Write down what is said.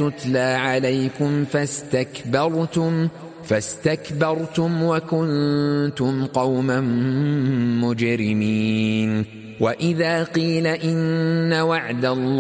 تتلى عليكم فاستكبرتم وكنتم قوما مجرمين. وإذا قيل إن وعد الله